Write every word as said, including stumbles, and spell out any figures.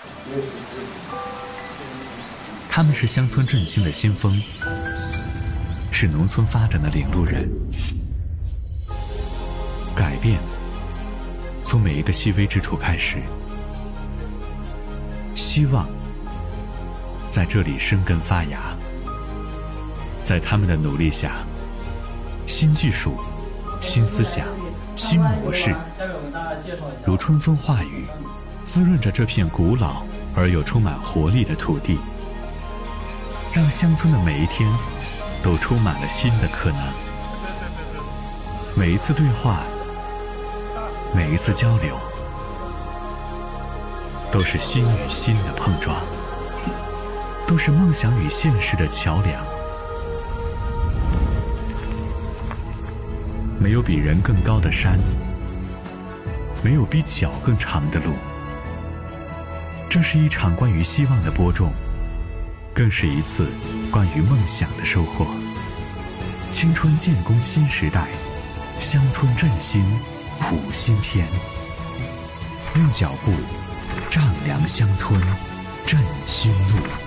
他们是乡村振兴的先锋，是农村发展的领路人。改变从每一个细微之处开始，希望在这里生根发芽。在他们的努力下，新技术、新思想、新模式如春风化雨，滋润着这片古老而又充满活力的土地，让乡村的每一天都充满了新的可能。每一次对话，每一次交流，都是心与心的碰撞，都是梦想与现实的桥梁。没有比人更高的山，没有比脚更长的路。这是一场关于希望的播种，更是一次关于梦想的收获。青春建功新时代，乡村振兴谱新篇。用脚步丈量乡村，振新路。